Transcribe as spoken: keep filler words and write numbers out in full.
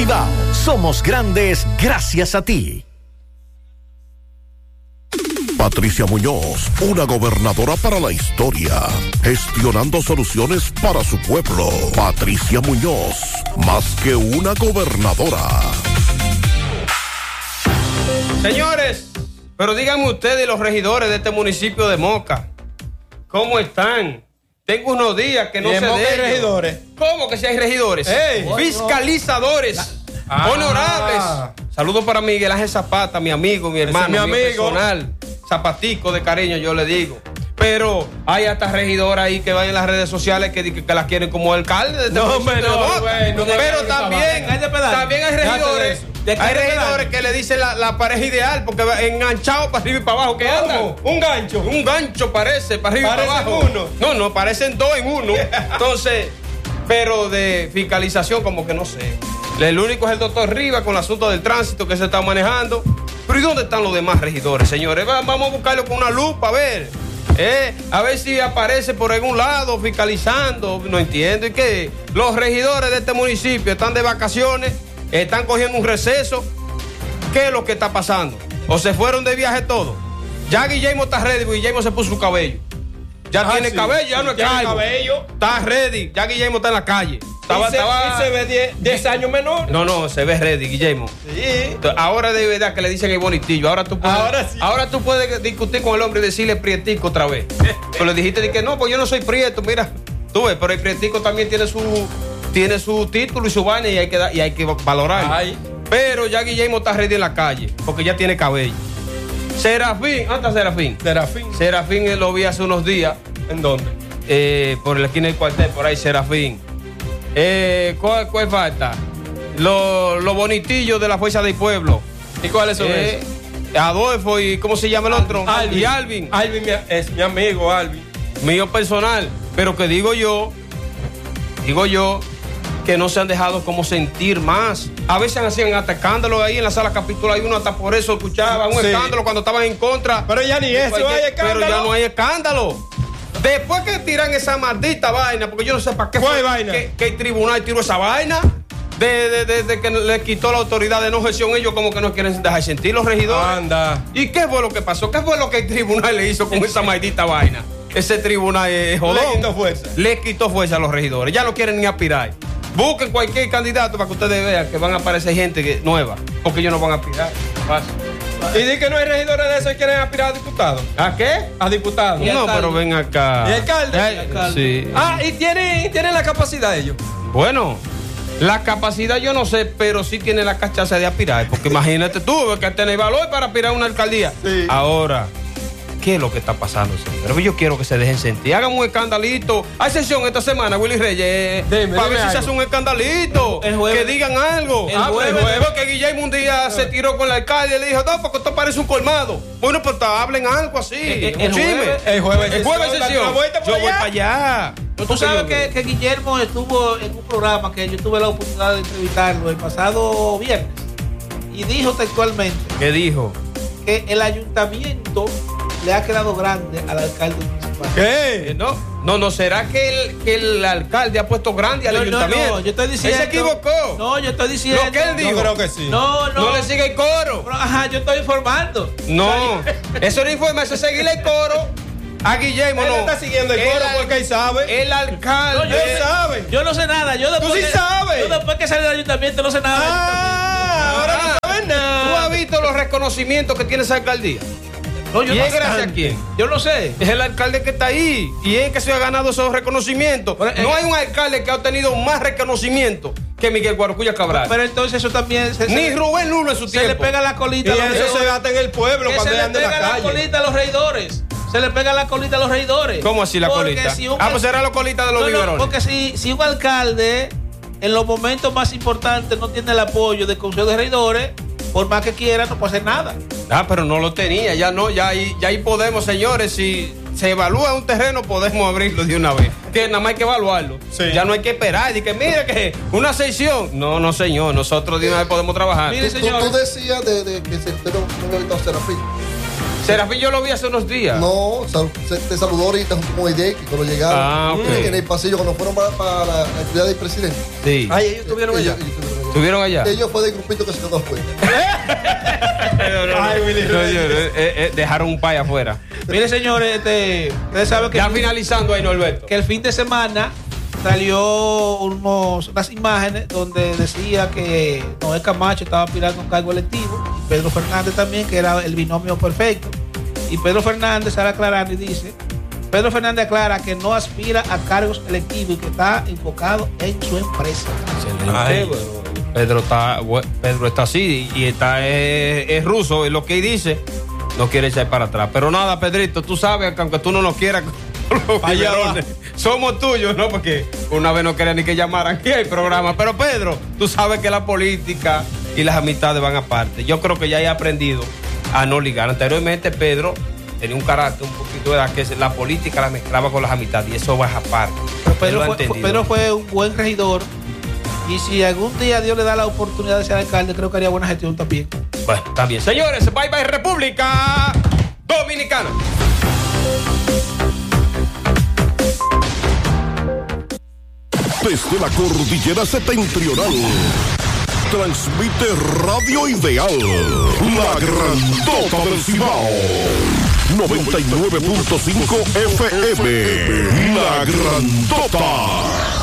Cibao, somos grandes gracias a ti. Patricia Muñoz, una gobernadora para la historia, gestionando soluciones para su pueblo. Patricia Muñoz, más que una gobernadora. Señores, pero díganme ustedes, los regidores de este municipio de Moca, ¿cómo están? Tengo unos días que no sé de ellos. ¿Hay regidores? ¿Cómo que si hay regidores? Hey, fiscalizadores, la... honorables. Ah. Saludos para Miguel Ángel Zapata, mi amigo, mi hermano, mi amigo personal. Zapatico de cariño, yo le digo. Pero hay hasta regidoras ahí que van en las redes sociales que, que, que las quieren como alcalde. De no, hombre, no, güey, no, pero también, también hay regidores. Hay regidores que le dicen la, la pareja ideal porque va enganchado para arriba y para abajo. ¿Qué andan? Un gancho. Un gancho parece, para arriba y para abajo. Uno. No, no, parecen dos en uno. Entonces, pero de fiscalización como que no sé. El único es el doctor Rivas con el asunto del tránsito que se está manejando. Pero ¿y dónde están los demás regidores, señores? Vamos a buscarlo con una lupa, a ver. Eh, a ver si aparece por algún lado fiscalizando. No entiendo. ¿Y qué? Los regidores de este municipio están de vacaciones, están cogiendo un receso. ¿Qué es lo que está pasando? ¿O se fueron de viaje todos? Ya Guillermo está ready, Guillermo se puso su cabello. Ya ah, tiene sí, cabello, ya no es cabello. Está ready, ya Guillermo está en la calle. Estaba, ¿Y, se, estaba... ¿Y se ve diez años menor? No, no, se ve ready, Guillermo. Sí. Entonces, ahora de verdad que le dicen el bonitillo. Ahora tú puedes, ahora sí. Ahora tú puedes discutir con el hombre y decirle prietico otra vez. Pero le dijiste de que no, pues yo no soy prieto, mira. Tú ves, pero el prietico también tiene su, tiene su título y su vaina y hay que, y hay que valorarlo. Ay. Pero ya Guillermo está ready en la calle, porque ya tiene cabello. Serafín, ¿dónde está Serafín? Serafín. Serafín lo vi hace unos días. ¿En dónde? Eh, por la esquina del cuartel, por ahí, Serafín. Eh, ¿cuál, ¿Cuál falta? Los lo bonitillos de la Fuerza del Pueblo. ¿Y cuáles son eh, esos? Adolfo y ¿cómo se llama el otro? Alvin. Y Alvin. Alvin es mi amigo, Alvin. Mío personal. Pero que digo yo, digo yo, que no se han dejado como sentir más. A veces hacían hasta escándalos ahí en la sala capitular y uno hasta por eso escuchaba un sí. escándalo cuando estaban en contra. Pero ya ni eso hay escándalo. Pero ya no hay escándalo. Después que tiran esa maldita vaina, porque yo no sé para qué fue vaina. Que, que el tribunal tiró esa vaina, de, de, de, de que le quitó la autoridad de no gestión, ellos como que no quieren dejar sentir los regidores. Anda. ¿Y qué fue lo que pasó? ¿Qué fue lo que el tribunal le hizo con esa maldita vaina? Ese tribunal es jodón. Le quitó fuerza. Le quitó fuerza a los regidores. Ya no quieren ni aspirar. Busquen cualquier candidato para que ustedes vean que van a aparecer gente que, nueva, porque ellos no van a aspirar. Fácil. Y di que no hay regidores de eso y quieren aspirar a diputados. ¿A qué? A diputados. No, alcalde. Pero ven acá. ¿Y alcalde? ¿Y alcalde? Sí. Ah, ¿y tienen tiene la capacidad ellos? Bueno, la capacidad yo no sé, pero sí tiene la cachaza de aspirar. Porque imagínate tú, que tener valor para aspirar a una alcaldía. Sí. Ahora, ¿qué es lo que está pasando, señor? Yo quiero que se dejen sentir. Hagan un escandalito. Hay sesión esta semana, Willy Reyes. Dime, para ver si se hace un escandalito. El jueves, que digan algo. El jueves, el jueves, porque Guillermo un día se tiró con el alcalde y le dijo, no, porque esto parece un colmado. Bueno, pues hablen algo así. El, el, jueves, el jueves. El jueves sesión. Yo voy para allá. Tú sabes que, que Guillermo estuvo en un programa que yo tuve la oportunidad de entrevistarlo el pasado viernes. Y dijo textualmente. ¿Qué dijo? Que el ayuntamiento le ha quedado grande al alcalde municipal. ¿Qué? No, no, no, ¿será que el, que el alcalde ha puesto grande al no, ayuntamiento? No, no, yo estoy diciendo. Él se equivocó. No, yo estoy diciendo. Lo que él dijo. Yo creo que sí. No, no. No le sigue el coro. Pero, ajá, yo estoy informando. No, eso no informa, eso es seguirle el coro. A Guillermo él no. está siguiendo el, el coro porque él sabe. El alcalde. No, yo él sabe. Yo no sé nada. Yo Tú sí que, sabes. Yo después que salí del ayuntamiento no sé nada. Ah, ahora no sabes nada. ¿Tú has visto los reconocimientos que tiene esa alcaldía? No, yo ¿Y no es gracias a quién? Yo no sé. Es el alcalde que está ahí. Y es que se ha ganado esos reconocimientos. Pero, no eh, hay un alcalde que ha obtenido más reconocimiento que Miguel Guarocuya Cabral. Pero entonces eso también... Se, Ni se, Rubén Lulo en su se tiempo. Se le pega la colita y a los eso regidores. Se gasta en el pueblo que cuando se andan en la calle. Se le pega la colita a los regidores. Se le pega la colita a los regidores. ¿Cómo así la porque colita? Si un, ah, pues será la colita de los no, biberones. No, porque si, si un alcalde en los momentos más importantes no tiene el apoyo del Consejo de Regidores, por más que quiera, no puede hacer nada. Ah, pero no lo tenía, ya no, ya ahí, ya ahí podemos, señores, si se evalúa un terreno, podemos abrirlo de una vez. Que nada más hay que evaluarlo. Sí. Ya no hay que esperar y que mire que una sección. No, no, señor, nosotros de una vez podemos trabajar. Mire, señor. Tú, tú decías de, de que se te no había Serafín. Serafín yo lo vi hace unos días. No, se, te saludó ahorita como idea que cuando llegaron ah, okay. en el pasillo cuando fueron para, para la actividad del presidente. Sí. Ay, ellos estuvieron allá. ¿Estuvieron allá? Ellos fue del grupito que se quedó afuera. Ay, Willy. No, señor, eh, eh, dejaron un pay afuera. Mire, señores, este, ustedes saben que. Ya finalizando ahí, Norberto. Que el fin de semana salió unos, unas imágenes donde decía que Noé Camacho estaba aspirando a un cargo electivo. Y Pedro Fernández también, que era el binomio perfecto. Y Pedro Fernández sale aclarando y dice: Pedro Fernández aclara que no aspira a cargos electivos y que está enfocado en su empresa. Ay, bueno. Pedro está, Pedro está así y está es, es ruso, es lo que dice, no quiere echar para atrás. Pero nada, Pedrito, tú sabes que aunque tú no nos quieras, somos tuyos, ¿no? Porque una vez no quería ni que llamaran aquí al programa. Pero Pedro, tú sabes que la política y las amistades van aparte. Yo creo que ya he aprendido a no ligar. Anteriormente Pedro tenía un carácter un poquito de que la política la mezclaba con las amistades y eso va aparte. Pero Pedro fue, fue, Pedro fue un buen regidor. Y si algún día Dios le da la oportunidad de ser alcalde, creo que haría buena gestión también. Bueno, está bien. Señores, bye bye República Dominicana. Desde la cordillera septentrional, transmite Radio Ideal, la grandota del Cibao. noventa y nueve punto cinco F M, la grandota.